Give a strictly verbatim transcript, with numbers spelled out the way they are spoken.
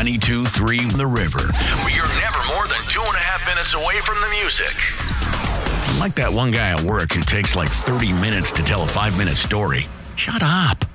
ninety-two three The River, where you're never more than two and a half minutes away from the music. Like that one guy at work who takes like thirty minutes to tell a five-minute story. Shut up.